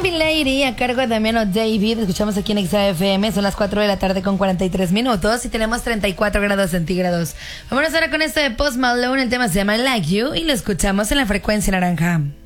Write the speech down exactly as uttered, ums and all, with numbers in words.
Zombie Lady a cargo de Damiano David. Escuchamos aquí en X F M. Son las cuatro de la tarde con cuarenta y tres minutos y tenemos treinta y cuatro grados centígrados. Vámonos ahora con este de Post Malone. El tema se llama Like You y lo escuchamos en la frecuencia naranja.